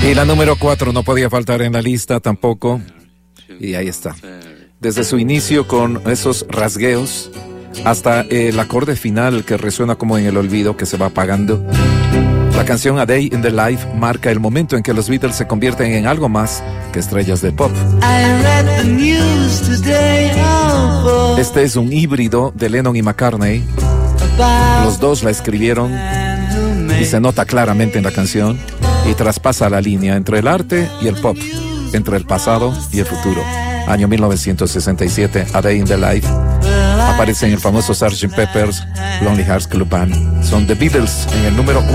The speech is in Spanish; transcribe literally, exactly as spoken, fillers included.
Y la número cuatro no podía faltar en la lista tampoco. Y ahí está. Desde su inicio con esos rasgueos hasta el acorde final que resuena como en el olvido que se va apagando. La canción A Day in the Life marca el momento en que los Beatles se convierten en algo más que estrellas de pop. Este es un híbrido de Lennon y McCartney. Los dos la escribieron y se nota claramente en la canción y traspasa la línea entre el arte y el pop, entre el pasado y el futuro. Año mil novecientos sesenta y siete, A Day in the Life. Aparece en el famoso sergeant Pepper's Lonely Hearts Club Band. Son The Beatles en el número